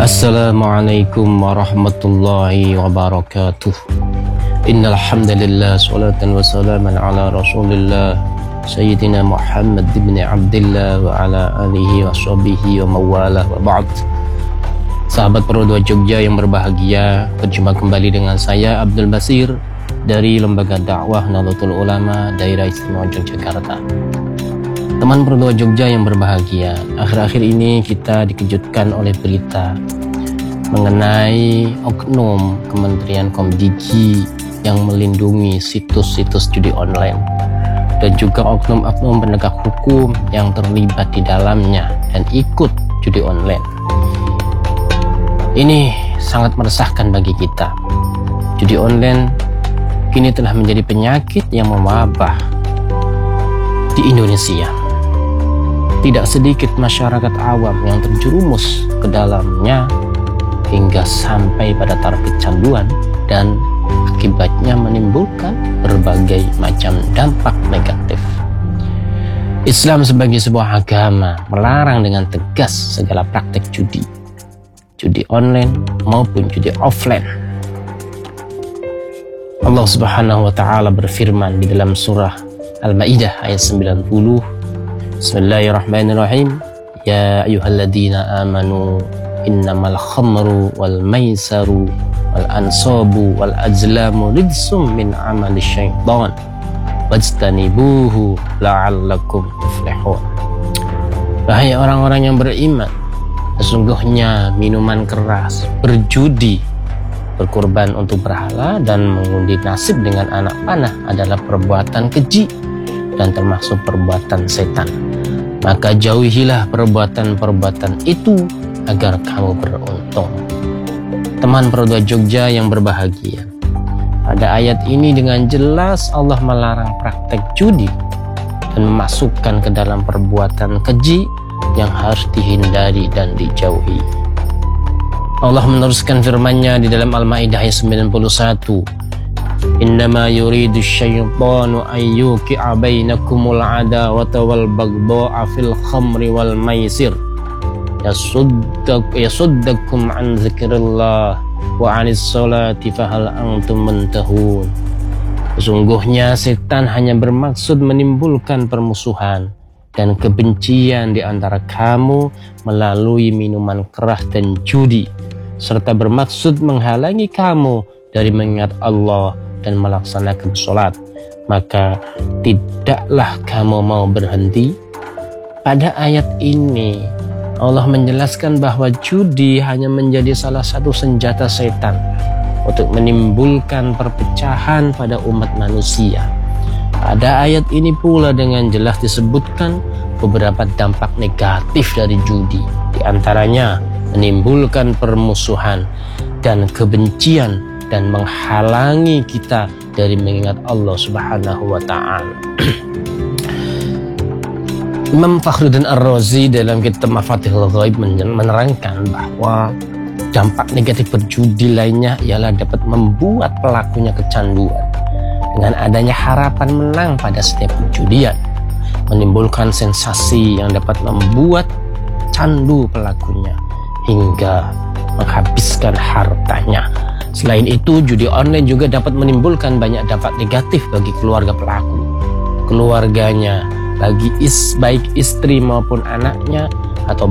Assalamualaikum warahmatullahi wabarakatuh. Innal hamdalillah salatan wa salaman ala Rasulillah Sayyidina Muhammad ibn Abdillah wa ala alihi wa sahbihi wa mawalah wa ba'd. Sahabat Pro2 Jogja yang berbahagia, berjumpa kembali dengan saya Abdul Basir dari Lembaga Dakwah Nahdlatul Ulama Daerah Istimewa Yogyakarta. Teman Pro2 Jogja yang berbahagia, akhir-akhir ini kita dikejutkan oleh berita mengenai oknum Kementerian Komdigi yang melindungi situs-situs judi online dan juga oknum-oknum penegak hukum yang terlibat di dalamnya dan ikut judi online. Ini sangat meresahkan bagi kita. Judi online kini telah menjadi penyakit yang mewabah di Indonesia. Tidak sedikit masyarakat awam yang terjerumus ke dalamnya hingga sampai pada taraf kecanduan dan akibatnya menimbulkan berbagai macam dampak negatif. Islam sebagai sebuah agama melarang dengan tegas segala praktek judi online maupun judi offline. Allah Subhanahu wa taala berfirman di dalam surah Al-Maidah ayat 90, Bismillahirrahmanirrahim. Ya ayyuhalladzina amanu innamal khamru wal maisaru wal ansabu wal azlamu rijsum min amali syaitan wajtanibuhu la'allakum tuflihun. Wahai orang-orang yang beriman, sesungguhnya minuman keras, berjudi, berkorban untuk berhala dan mengundi nasib dengan anak panah adalah perbuatan keji dan termasuk perbuatan setan. Maka jauhilah perbuatan-perbuatan itu agar kamu beruntung. Teman Pro2 Jogja yang berbahagia, pada ayat ini dengan jelas Allah melarang praktek judi dan memasukkan ke dalam perbuatan keji yang harus dihindari dan dijauhi. Allah meneruskan firman-Nya di dalam Al-Maidah ayat 91, Innama yuridu syaitanu ayyuki'a bainakumul adawata wal bagda'a fil khamri wal maisir yasuddakum an zikrillah wa anis salati fahal antum muntahun. Sesungguhnya setan hanya bermaksud menimbulkan permusuhan dan kebencian di antara kamu melalui minuman keras dan judi, serta bermaksud menghalangi kamu dari mengingat Allah dan melaksanakan sholat. Maka tidaklah kamu mau berhenti. Pada ayat ini Allah menjelaskan bahwa judi hanya menjadi salah satu senjata setan untuk menimbulkan perpecahan pada umat manusia. Pada ayat ini pula dengan jelas disebutkan beberapa dampak negatif dari judi, di antaranya menimbulkan permusuhan dan kebencian dan menghalangi kita dari mengingat Allah Subhanahu wa ta'ala. Imam Fakhruddin Ar-Razi dalam kitab Mafatihul Ghaib menerangkan bahwa dampak negatif berjudi lainnya ialah dapat membuat pelakunya kecanduan dengan adanya harapan menang pada setiap perjudian, menimbulkan sensasi yang dapat membuat candu pelakunya hingga menghabiskan hartanya. Selain itu, judi online juga dapat menimbulkan banyak dampak negatif bagi keluarga pelaku, keluarganya, bagi baik istri maupun anaknya, atau